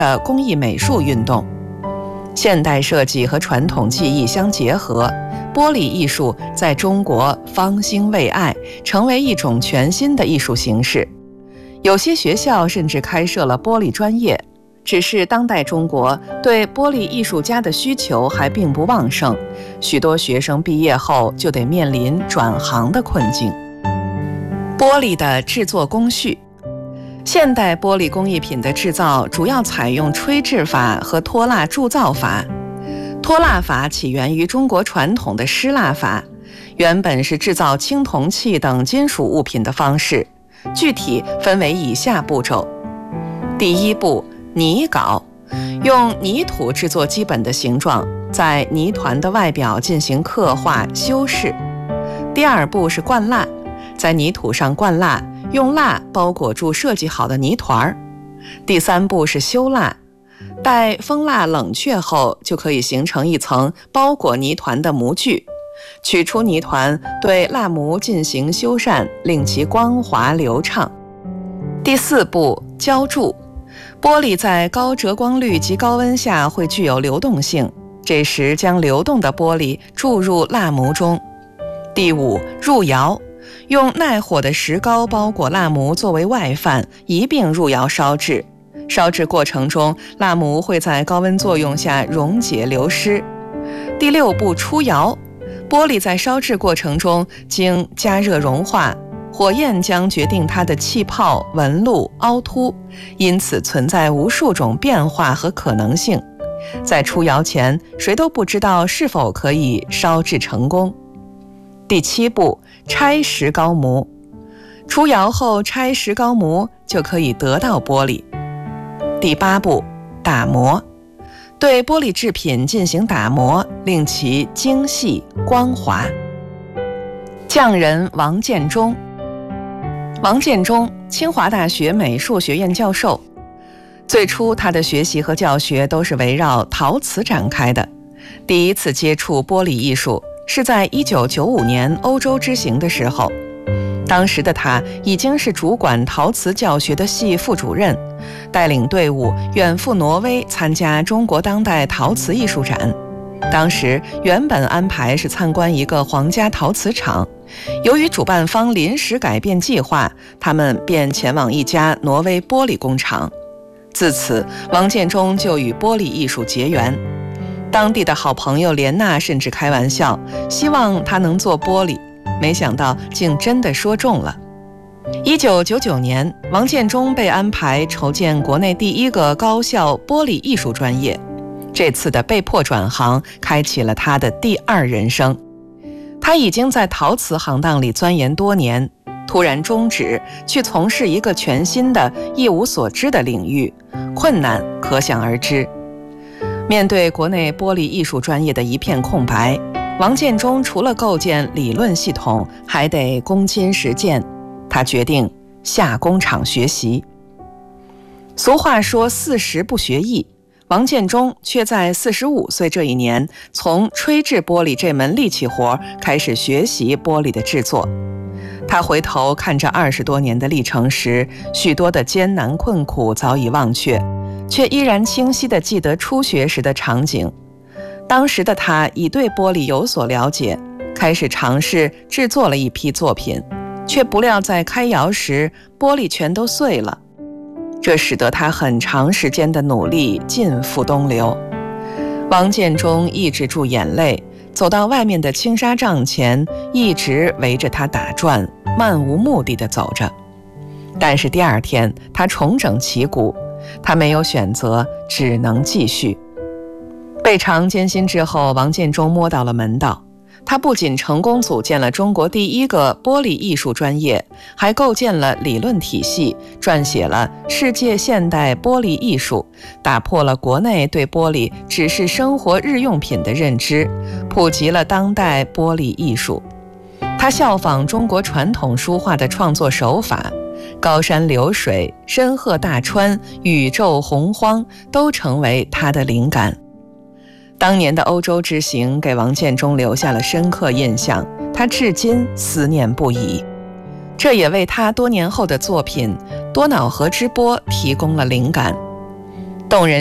的工艺美术运动。现代设计和传统技艺相结合，玻璃艺术在中国方兴未艾，成为一种全新的艺术形式。有些学校甚至开设了玻璃专业，只是当代中国对玻璃艺术家的需求还并不旺盛，许多学生毕业后就得面临转行的困境。玻璃的制作工序。现代玻璃工艺品的制造主要采用吹制法和脱蜡铸造法。脱蜡法起源于中国传统的湿蜡法，原本是制造青铜器等金属物品的方式，具体分为以下步骤。第一步，泥镐，用泥土制作基本的形状，在泥团的外表进行刻画修饰。第二步是灌蜡，在泥土上灌蜡，用蜡包裹住设计好的泥团。第三步是修蜡，待封蜡冷却后，就可以形成一层包裹泥团的模具。取出泥团，对蜡模进行修缮，令其光滑流畅。第四步，浇铸。玻璃在高折光率及高温下会具有流动性，这时将流动的玻璃注入蜡模中。第五，入窑。用耐火的石膏包裹蜡模作为外范，一并入窑烧制。烧制过程中，蜡模会在高温作用下溶解流失。第六步，出窑。玻璃在烧制过程中经加热融化，火焰将决定它的气泡、纹路、凹凸，因此存在无数种变化和可能性。在出窑前，谁都不知道是否可以烧制成功。第七步，拆石膏模。出窑后拆石膏模，就可以得到玻璃。第八步，打磨。对玻璃制品进行打磨，令其精细光滑。匠人王建中。王建中，清华大学美术学院教授。最初他的学习和教学都是围绕陶瓷展开的。第一次接触玻璃艺术是在1995年欧洲之行的时候，当时的他已经是主管陶瓷教学的系副主任，带领队伍远赴挪威参加中国当代陶瓷艺术展。当时原本安排是参观一个皇家陶瓷厂，由于主办方临时改变计划，他们便前往一家挪威玻璃工厂。自此，王建中就与玻璃艺术结缘。当地的好朋友莲娜甚至开玩笑，希望他能做玻璃，没想到竟真的说中了。1999年，王建中被安排筹建国内第一个高校玻璃艺术专业。这次的被迫转行，开启了他的第二人生。他已经在陶瓷行当里钻研多年，突然终止，去从事一个全新的一无所知的领域，困难可想而知。面对国内玻璃艺术专业的一片空白，王建中除了构建理论系统，还得躬亲实践。他决定下工厂学习。俗话说40不学艺，王建中却在45岁这一年，从吹制玻璃这门力气活开始学习玻璃的制作。他回头看着20多年的历程时，许多的艰难困苦早已忘却，却依然清晰地记得初学时的场景。当时的他已对玻璃有所了解，开始尝试制作了一批作品，却不料在开窑时，玻璃全都碎了。这使得他很长时间的努力尽付东流。王建中抑制住眼泪，走到外面的青纱帐前，一直围着他打转，漫无目的地走着。但是第二天，他重整旗鼓，他没有选择，只能继续。倍尝艰辛之后，王建中摸到了门道。他不仅成功组建了中国第一个玻璃艺术专业，还构建了理论体系，撰写了《世界现代玻璃艺术》，打破了国内对玻璃只是生活日用品的认知，普及了当代玻璃艺术。他效仿中国传统书画的创作手法，高山流水、深壑大川、宇宙洪荒都成为他的灵感。当年的欧洲之行给王建中留下了深刻印象，他至今思念不已。这也为他多年后的作品《多瑙河之波》提供了灵感。 动人。